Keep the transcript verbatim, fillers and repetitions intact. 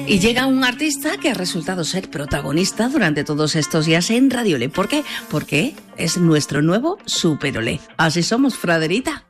Y llega un artista que ha resultado ser protagonista durante todos estos días en Radio Olé. ¿Por qué? Porque es nuestro nuevo Super Olé. Así somos, Fraderita.